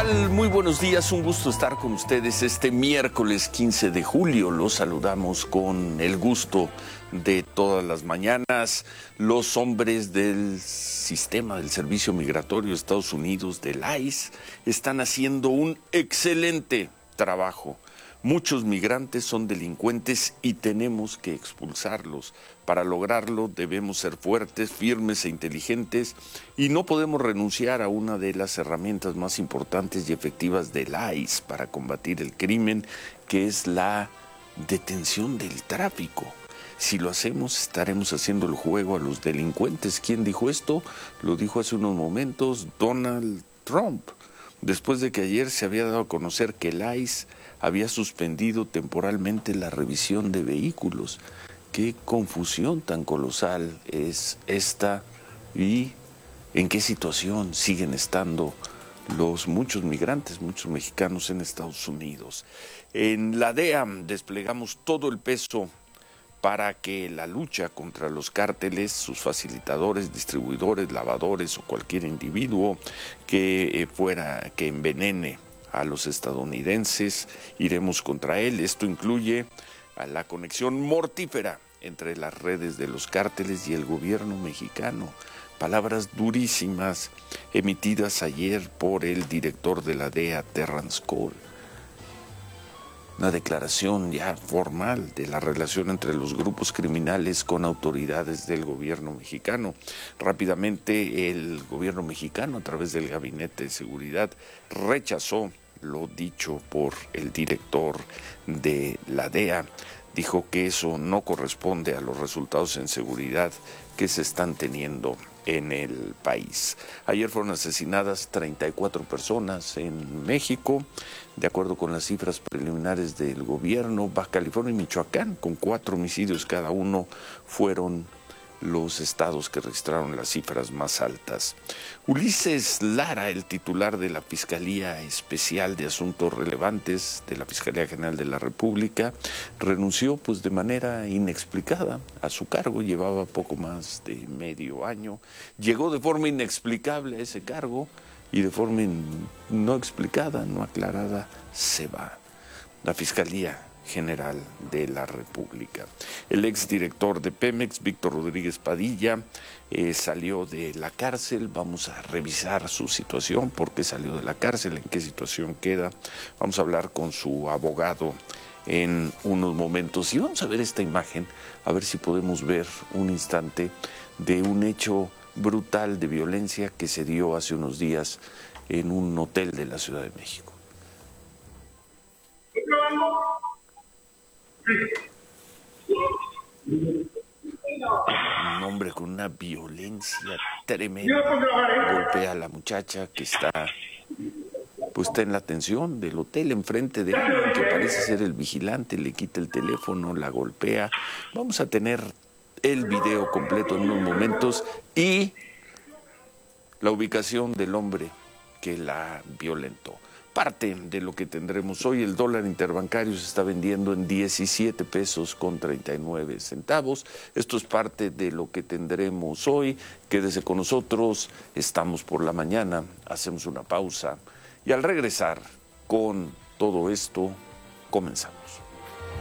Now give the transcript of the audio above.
tal? Muy buenos días, un gusto estar con ustedes este miércoles 15 de julio. Los saludamos con el gusto de todas las mañanas. Los hombres del sistema del Servicio Migratorio de Estados Unidos, del ICE, están haciendo un excelente trabajo. Muchos migrantes son delincuentes y tenemos que expulsarlos. Para lograrlo debemos ser fuertes, firmes e inteligentes y no podemos renunciar a una de las herramientas más importantes y efectivas del ICE para combatir el crimen, que es la detención del tráfico. Si lo hacemos, estaremos haciendo el juego a los delincuentes. ¿Quién dijo esto? Lo dijo hace unos momentos Donald Trump, después de que ayer se había dado a conocer que el ICE había suspendido temporalmente la revisión de vehículos. Qué confusión tan colosal es esta y en qué situación siguen estando los muchos migrantes, muchos mexicanos en Estados Unidos. En la DEA desplegamos todo el peso para que la lucha contra los cárteles, sus facilitadores, distribuidores, lavadores o cualquier individuo que envenene a los estadounidenses, iremos contra él. Esto incluye a la conexión mortífera entre las redes de los cárteles y el gobierno mexicano. Palabras durísimas emitidas ayer por el director de la DEA, Terrence Cole. Una declaración ya formal de la relación entre los grupos criminales con autoridades del gobierno mexicano. Rápidamente el gobierno mexicano, a través del Gabinete de Seguridad, rechazó lo dicho por el director de la DEA. Dijo que eso no corresponde a los resultados en seguridad que se están teniendo en el país. Ayer fueron asesinadas 34 personas en México, de acuerdo con las cifras preliminares del gobierno. Baja California y Michoacán, con 4 homicidios cada uno, fueron los estados que registraron las cifras más altas. Ulises Lara, el titular de la Fiscalía Especial de Asuntos Relevantes de la Fiscalía General de la República, renunció de manera inexplicada a su cargo. Llevaba poco más de medio año. Llegó de forma inexplicable a ese cargo y de forma no explicada, no aclarada, se va. La Fiscalía General de la República. El exdirector de Pemex, Víctor Rodríguez Padilla, salió de la cárcel. Vamos a revisar su situación, por qué salió de la cárcel, en qué situación queda. Vamos a hablar con su abogado en unos momentos y vamos a ver esta imagen, a ver si podemos ver un instante de un hecho brutal de violencia que se dio hace unos días en un hotel de la Ciudad de México. Un hombre con una violencia tremenda golpea a la muchacha que está en la atención del hotel, enfrente de alguien que parece ser el vigilante, le quita el teléfono, la golpea. Vamos a tener el video completo en unos momentos y la ubicación del hombre que la violentó. Parte de lo que tendremos hoy. El dólar interbancario se está vendiendo en 17 pesos con 39 centavos. Esto es parte de lo que tendremos hoy. Quédese con nosotros, estamos por la mañana, hacemos una pausa y al regresar con todo esto, comenzamos.